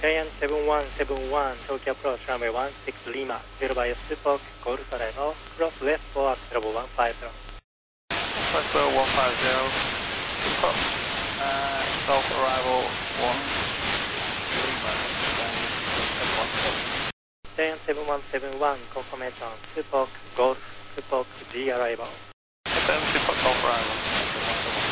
Cheyenne 7171, Tokyo approach runway 16 Lima, zero by Super Golf arrival, cross west for level 150. West 150, Super, Golf arrival 1 Lima, Cheyenne 7171, confirmation, Super Golf, Super G arrival. Super Golf arrival.